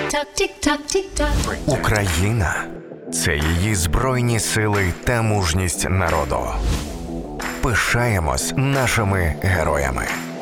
Тік-так, тік-так, тік-так. Україна – це її збройні сили та мужність народу. Пишаємось нашими героями.